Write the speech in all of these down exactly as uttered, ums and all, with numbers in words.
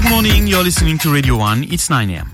Good morning, you're listening to Radio one, it's nine a.m.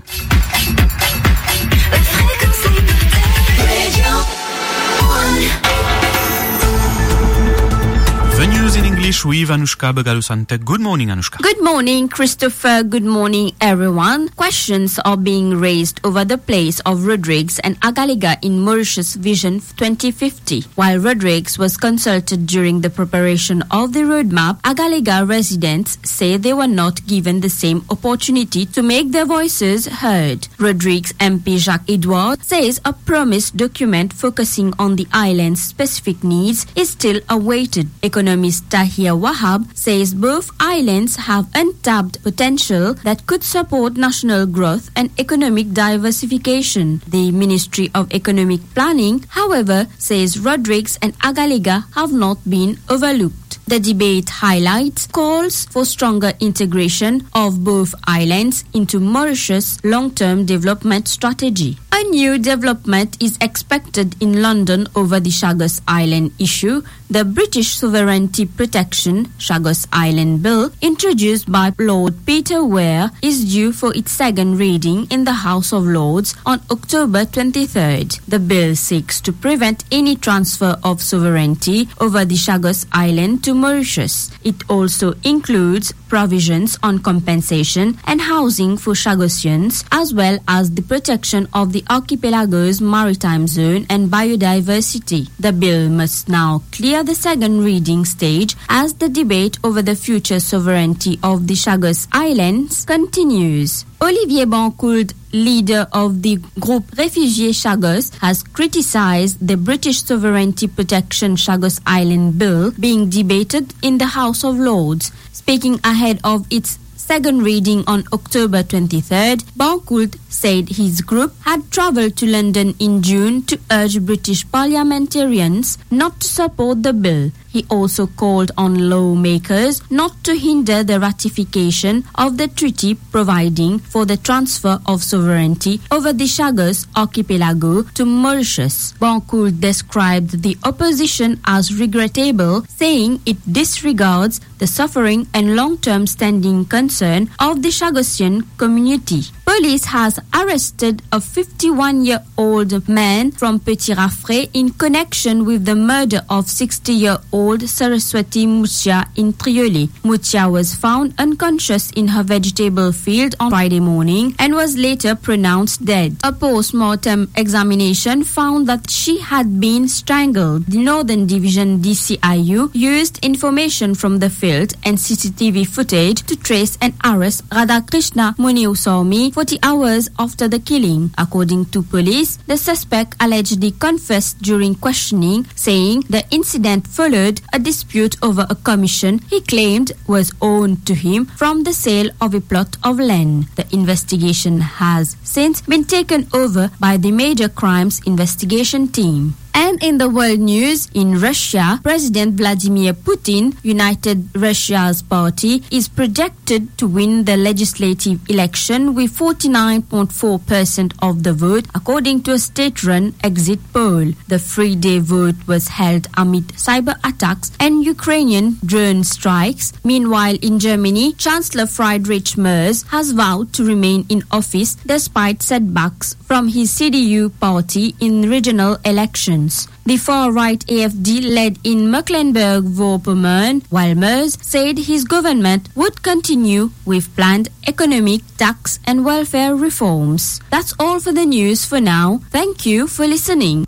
The news in English with Anushka Bagalusante. Good morning, Anushka. Good morning, Christopher. Good morning, everyone. Questions are being raised over the place of Rodrigues and Agaliga in Mauritius Vision twenty fifty. While Rodrigues was consulted during the preparation of the roadmap, Agaliga residents say they were not given the same opportunity to make their voices heard. Rodrigues M P Jacques Edouard says a promised document focusing on the island's specific needs is still awaited. Economist Tahir Wahab says both islands have untapped potential that could support national growth and economic diversification. The Ministry of Economic Planning, however, says Rodrigues and Agaliga have not been overlooked. The debate highlights calls for stronger integration of both islands into Mauritius' long-term development strategy. A new development is expected in London over the Chagos Island issue. The British Sovereignty Protection Chagos Island Bill, introduced by Lord Peter Ware, is due for its second reading in the House of Lords on October twenty-third. The bill seeks to prevent any transfer of sovereignty over the Chagos Island to Mauritius. It also includes provisions on compensation and housing for Chagosians, as well as the protection of the archipelago's maritime zone and biodiversity. The bill must now clear the second reading stage as the debate over the future sovereignty of the Chagos Islands continues. Olivier Bancoult, leader of the group Réfugiés Chagos, has criticized the British Sovereignty Protection Chagos Island Bill being debated in the House of Lords. Speaking ahead of its second reading on October twenty-third, Bancoult said his group had travelled to London in June to urge British parliamentarians not to support the bill. He also called on lawmakers not to hinder the ratification of the treaty providing for the transfer of sovereignty over the Chagos archipelago to Mauritius. Bancoult described the opposition as regrettable, saying it disregards the suffering and long-term standing concern of the Chagosian community. Police has arrested a fifty-one-year-old man from Petit Raffray in connection with the murder of sixty-year-old Saraswati Mutia in Trioli. Mutia was found unconscious in her vegetable field on Friday morning and was later pronounced dead. A post-mortem examination found that she had been strangled. The Northern Division D C I U used information from the field and C C T V footage to trace and arrest Radhakrishna Muniuswamy forty hours after the killing. According to police, the suspect allegedly confessed during questioning, saying the incident followed a dispute over a commission he claimed was owed to him from the sale of a plot of land. The investigation has since been taken over by the Major Crimes Investigation Team. And in the world news, in Russia, President Vladimir Putin, United Russia's party, is projected to win the legislative election with forty-nine point four percent of the vote, according to a state-run exit poll. The three-day vote was held amid cyber attacks and Ukrainian drone strikes. Meanwhile, in Germany, Chancellor Friedrich Merz has vowed to remain in office despite setbacks from his C D U party in regional elections. The far-right A F D led in Mecklenburg-Vorpommern, while Merz said his government would continue with planned economic, tax and welfare reforms. That's all for the news for now. Thank you for listening.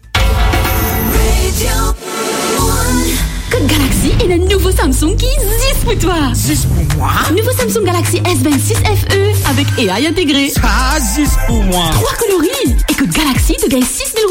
Code Galaxy et le nouveau Samsung qui zis pour toi. Zis pour moi? Nouveau Samsung Galaxy S vingt-six F E avec A I intégré. Ça, zis pour moi. Trois coloris et Code Galaxy de gagne six mille